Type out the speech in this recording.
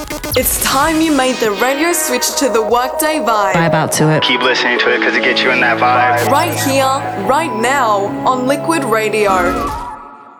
It's time you made the radio switch to the workday vibe. Vibe out to it. Keep listening to it because it gets you in that vibe. Right here, right now, on Liquid Radio.